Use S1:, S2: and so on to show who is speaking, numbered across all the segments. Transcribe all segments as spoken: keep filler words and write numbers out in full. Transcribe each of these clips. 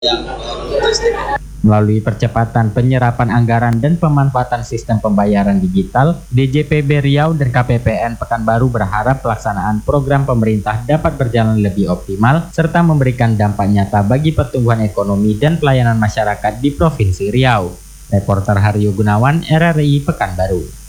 S1: Melalui percepatan penyerapan anggaran dan pemanfaatan sistem pembayaran digital, D J P B Riau dan K P P N Pekanbaru berharap pelaksanaan program pemerintah dapat berjalan lebih optimal serta memberikan dampak nyata bagi pertumbuhan ekonomi dan pelayanan masyarakat di Provinsi Riau. Reporter Haryo Gunawan, R R I Pekanbaru.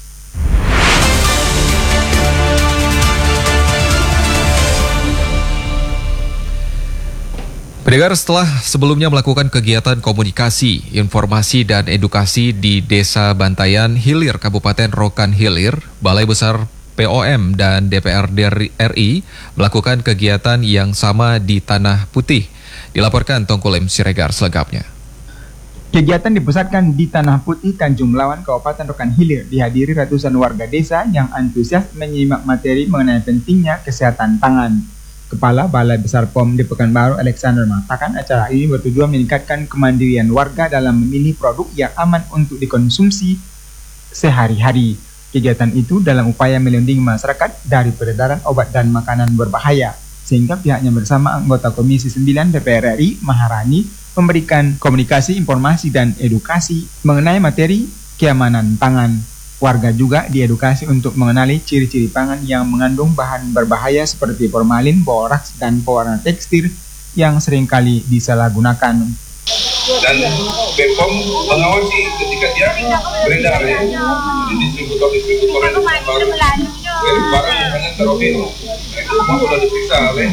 S2: Pendengar, setelah sebelumnya melakukan kegiatan komunikasi, informasi, dan edukasi di Desa Bantayan Hilir, Kabupaten Rokan Hilir, Balai Besar P O M dan D P R D R I melakukan kegiatan yang sama di Tanah Putih. Dilaporkan Tongkulem Siregar selengkapnya.
S3: Kegiatan dipusatkan di Tanah Putih, Tanjung Melawan, Kabupaten Rokan Hilir, dihadiri ratusan warga desa yang antusias menyimak materi mengenai pentingnya kesehatan tangan. Kepala Balai Besar P O M di Pekanbaru, Alexander, mengatakan acara ini bertujuan meningkatkan kemandirian warga dalam memilih produk yang aman untuk dikonsumsi sehari-hari. Kegiatan itu dalam upaya melindungi masyarakat dari peredaran obat dan makanan berbahaya, sehingga pihaknya bersama anggota Komisi sembilan D P R R I, Maharani, memberikan komunikasi, informasi, dan edukasi mengenai materi keamanan pangan. Warga juga diedukasi untuk mengenali ciri-ciri pangan yang mengandung bahan berbahaya seperti formalin, boraks, dan pewarna tekstil yang seringkali disalahgunakan.
S4: Dan B P O M mengawasi ketika dia beredar ya, di distributor-distributor yang baru dari barang yang hanya terobin, itu sudah diperiksa oleh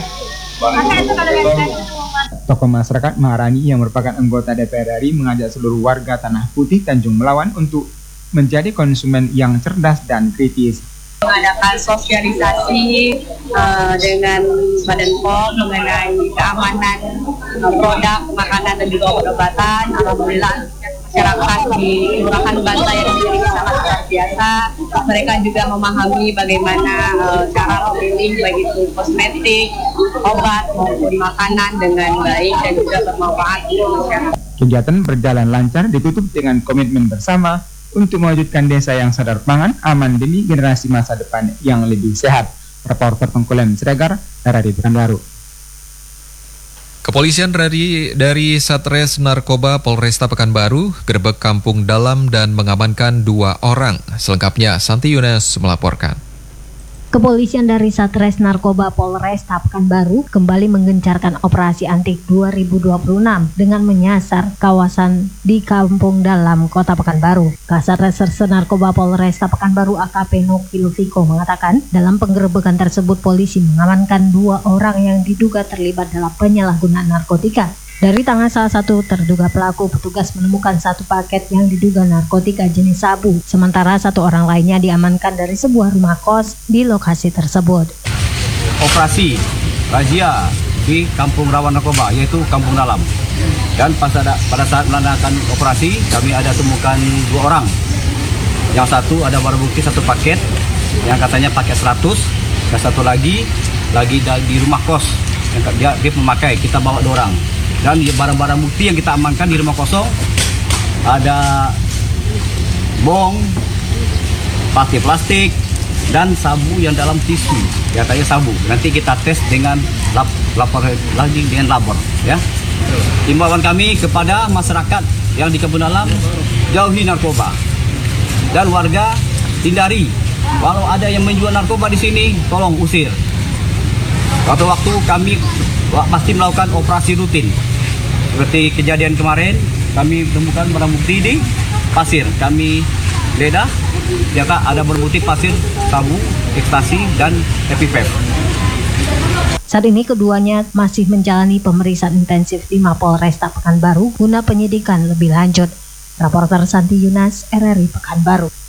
S3: Tokoh masyarakat Maharani yang merupakan anggota D P R R I mengajak seluruh warga Tanah Putih, Tanjung Melawan untuk menjadi konsumen yang cerdas dan kritis.
S5: Mengadakan sosialisasi uh, dengan Badan P O M mengenai keamanan uh, produk makanan dan juga obat-obatan. Alhamdulillah masyarakat di Kelurahan Bantayan ini sangat luar biasa. Mereka juga memahami bagaimana uh, cara memilih baik itu kosmetik, obat maupun makanan dengan baik dan juga bermanfaat untuk masyarakat.
S3: Kegiatan berjalan lancar ditutup dengan komitmen bersama untuk mewujudkan desa yang sadar pangan, aman demi generasi masa depan yang lebih sehat. Reporter Tongkulem Siregar, R R I Pekanbaru.
S2: Kepolisian dari, dari Satres Narkoba Polresta Pekanbaru gerbek Kampung Dalam dan mengamankan dua orang. Selengkapnya Santi Yunes melaporkan.
S6: Kepolisian dari Satres Narkoba Polresta Pekanbaru kembali menggencarkan operasi antik dua ribu dua puluh enam dengan menyasar kawasan di Kampung Dalam, Kota Pekanbaru. Kasat Reserse Narkoba Polresta Pekanbaru A K P Noki Lufiko mengatakan dalam penggerebekan tersebut polisi mengamankan dua orang yang diduga terlibat dalam penyalahgunaan narkotika. Dari tangan salah satu terduga pelaku, petugas menemukan satu paket yang diduga narkotika jenis sabu, sementara satu orang lainnya diamankan dari sebuah rumah kos di lokasi tersebut.
S7: Operasi razia di Kampung Rawan Narkoba, yaitu Kampung Dalam. Dan pada, pada saat melaksanakan operasi, kami ada temukan dua orang. Yang satu ada barang bukti satu paket, yang katanya paket seratus, dan satu lagi lagi di rumah kos yang dia, dia memakai. Kita bawa dua orang. Dan barang-barang bukti yang kita amankan di rumah kosong ada bong, plastik-plastik, dan sabu yang dalam tisu. Katanya sabu. Nanti kita tes dengan lap, lapor lagi dengan labor. Ya. Himbauan kami kepada masyarakat yang di Kampung Dalam, jauhi narkoba. Dan warga hindari. Walau ada yang menjual narkoba di sini, tolong usir. Waktu-waktu kami pasti melakukan operasi rutin. Seperti kejadian kemarin, kami temukan barang bukti di pasir. Kami geledah, ternyata ada barang bukti pasir, sabu, ekstasi, dan epipep.
S6: Saat ini keduanya masih menjalani pemeriksaan intensif di Mapolresta Pekanbaru guna penyidikan lebih lanjut. Reporter Santi Yunas, R R I Pekanbaru.